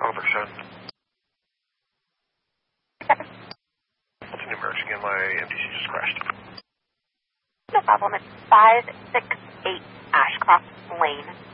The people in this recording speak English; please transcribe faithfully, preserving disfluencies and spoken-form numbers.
Over, Sean. What's the numerics again? My M T C just crashed. No problem. It's five six eight Ashcroft Lane.